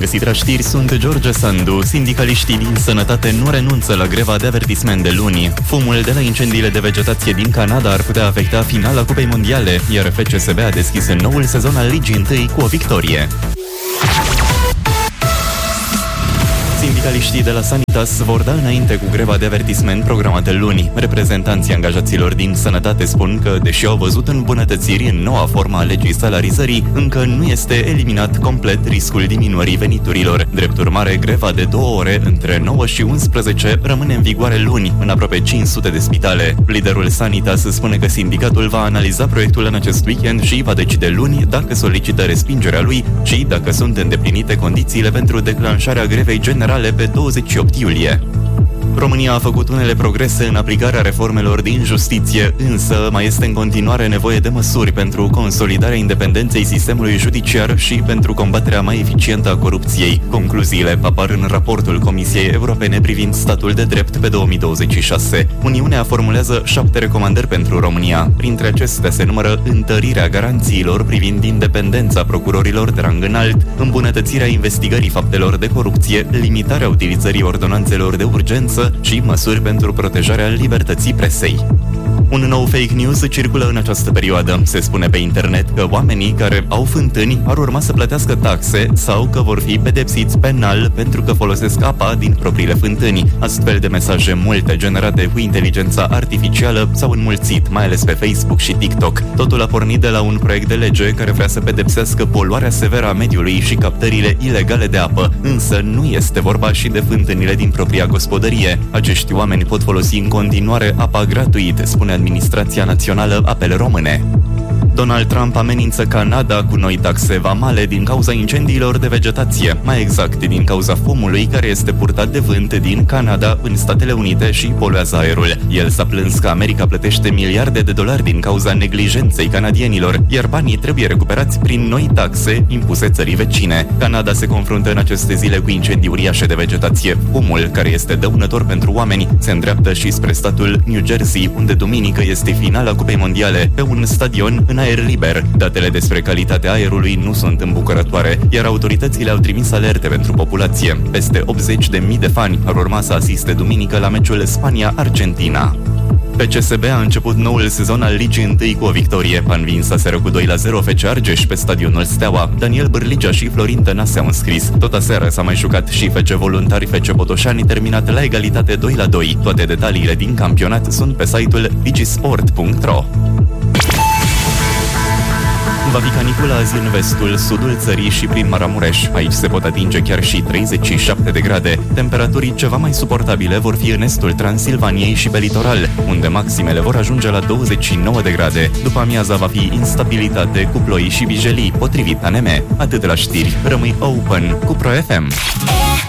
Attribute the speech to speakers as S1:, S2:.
S1: găsit la știri, sunt George Sandu. Sindicaliștii din sănătate nu renunță la greva de avertisment de luni. Fumul de la incendiile de vegetație din Canada ar putea afecta finala Cupei Mondiale, iar FCSB a deschis noul sezon al Ligii 1 cu o victorie. Sindicaliștii de la Sanitas vor da înainte cu greva de avertisment programată luni. Reprezentanții angajaților din sănătate spun că, deși au văzut îmbunătățiri în noua formă a legii salarizării, încă nu este eliminat complet riscul diminuării veniturilor. Drept urmare, greva de 2 ore între 9 și 11 rămâne în vigoare luni, în aproape 500 de spitale. Liderul Sanitas spune că sindicatul va analiza proiectul în acest weekend și va decide luni dacă solicită respingerea lui și dacă sunt îndeplinite condițiile pentru declanșarea grevei generale pe 28 iulie. România a făcut unele progrese în aplicarea reformelor din justiție, însă mai este în continuare nevoie de măsuri pentru consolidarea independenței sistemului judiciar și pentru combaterea mai eficientă a corupției. Concluziile apar în raportul Comisiei Europene privind statul de drept pe 2026. Uniunea formulează 7 recomandări pentru România. Printre acestea se numără întărirea garanțiilor privind independența procurorilor de rang înalt, îmbunătățirea investigării faptelor de corupție, limitarea utilizării ordonanțelor de urgență și măsuri pentru protejarea libertății presei. Un nou fake news circulă în această perioadă. Se spune pe internet că oamenii care au fântâni ar urma să plătească taxe sau că vor fi pedepsiți penal pentru că folosesc apa din propriile fântâni. Astfel de mesaje multe generate cu inteligența artificială s-au înmulțit, mai ales pe Facebook și TikTok. Totul a pornit de la un proiect de lege care vrea să pedepsească poluarea severă a mediului și captările ilegale de apă, însă nu este vorba și de fântânile din propria gospodărie. Acești oameni pot folosi în continuare apa gratuit, spune Administrația Națională Apele Române. Donald Trump amenință Canada cu noi taxe vamale din cauza incendiilor de vegetație, mai exact din cauza fumului care este purtat de vânt din Canada în Statele Unite și poluează aerul. El s-a plâns că America plătește miliarde de dolari din cauza neglijenței canadienilor, iar banii trebuie recuperați prin noi taxe impuse țării vecine. Canada se confruntă în aceste zile cu incendii uriașe de vegetație. Fumul, care este dăunător pentru oameni, se îndreaptă și spre statul New Jersey, unde duminică este finala Cupei Mondiale pe un stadion în aer liber. Datele despre calitatea aerului nu sunt îmbucurătoare, iar autoritățile au trimis alerte pentru populație. Peste 80.000 de fani ar urma să asiste duminică la meciul Spania-Argentina. FCSB a început noul sezon al Ligii 1 cu o victorie. A învins aseară cu 2-0 FC Argeș pe stadionul Steaua. Daniel Bârligea și Florin Tănase s-au înscris. Tot aseară s-a mai jucat și FC Voluntari FC Botoșani, terminat la egalitate 2-2. Toate detaliile din campionat sunt pe site-ul digisport.ro. Va fi caniculă azi în vestul, sudul țării și prin Maramureș. Aici se pot atinge chiar și 37 de grade. Temperaturii ceva mai suportabile vor fi în estul Transilvaniei și pe litoral, unde maximele vor ajunge la 29 de grade. După amiaza va fi instabilitate cu ploi și vijelii, potrivit ANM. Atât la știri, rămâi open cu Pro FM.